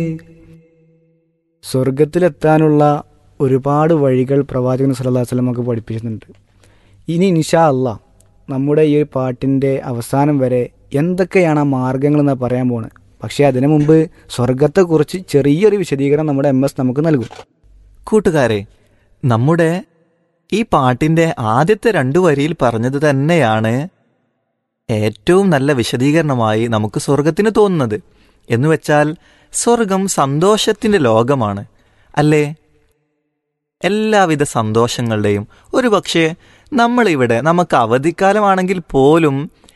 സ്വർഗത്തിലെത്താനുള്ള ഒരുപാട് വഴികൾ പ്രവാചകൻ സല്ലല്ലാഹു അലൈഹി വസല്ലം നമുക്ക് പഠിപ്പിക്കുന്നുണ്ട്. ഇനി ഇൻഷാ അല്ലാ നമ്മുടെ ഈ ഒരു പാട്ടിൻ്റെ അവസാനം വരെ എന്തൊക്കെയാണ് ആ മാർഗങ്ങളെന്ന് പറയാൻ പോകുന്നത്. പക്ഷേ അതിനു മുമ്പ് സ്വർഗത്തെക്കുറിച്ച് ചെറിയൊരു വിശദീകരണം നമ്മുടെ MS നമുക്ക് നൽകും. കൂട്ടുകാരെ, നമ്മുടെ ഈ പാട്ടിൻ്റെ ആദ്യത്തെ 2 വരിയിൽ പറഞ്ഞത് തന്നെയാണ് ഏറ്റവും നല്ല വിശദീകരണമായി നമുക്ക് സ്വർഗത്തിന് തോന്നുന്നത്. എന്നുവെച്ചാൽ സ്വർഗം സന്തോഷത്തിൻ്റെ ലോകമാണ്, അല്ലേ? എല്ലാവിധ സന്തോഷങ്ങളുടെയും, ഒരു പക്ഷേ നമ്മളിവിടെ നമുക്ക് അവധിക്കാലമാണെങ്കിൽ പോലും